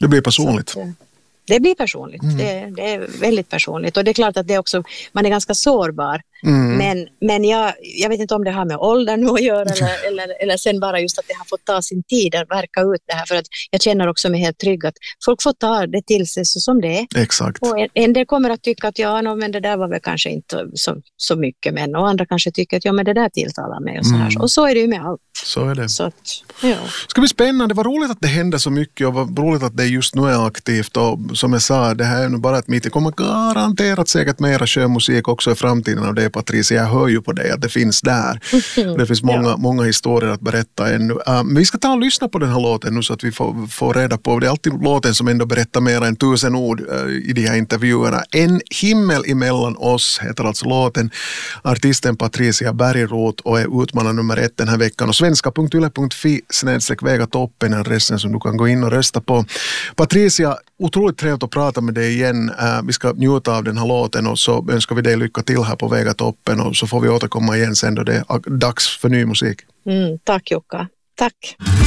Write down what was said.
Det blir personligt. Så, det blir personligt. Det är väldigt personligt. Och det är klart att det också, man är ganska sårbar. Men jag vet inte om det har med åldern att göra eller sen bara just att det har fått ta sin tid att verka ut det här. För att jag känner också mig helt trygg att folk får ta det till sig så som det är. Exakt. Och en del kommer att tycka att men det där var väl kanske inte så mycket, men och andra kanske tycker att men det där tilltalar mig och så här. Och så är det ju med allt. Så är det. Så att, ja. Ska bli spännande. Det var roligt att det hände så mycket och vad roligt att det just nu är aktivt. Och som jag sa, det här är nu bara ett mitt. Det kommer garanterat säkert mera sjömusik också i framtiden av det, Patricia. Jag hör ju på dig att det finns där. Det finns många historier att berätta ännu. Men vi ska ta och lyssna på den här låten nu så att vi får reda på. Det är alltid låten som ändå berättar mer än 1000 ord i de här intervjuerna. En himmel emellan oss heter alltså låten. Artisten Patricia Bergroth och är utmanare nummer 1 den här veckan. Och svenska.yle.fi/Vegatoppen är adressen som du kan gå in och rösta på. Patricia, otroligt trevligt att prata med dig igen. Vi ska njuta av den här låten och så önskar vi dig lycka till här på Vegatoppen och så får vi återkomma igen sen då det är dags för ny musik. Tack Jukka. Tack.